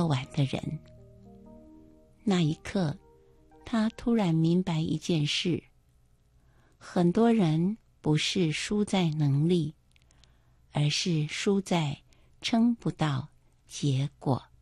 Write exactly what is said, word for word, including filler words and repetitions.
完的人。那一刻，他突然明白一件事：很多人不是输在能力，而是输在撑不到结果。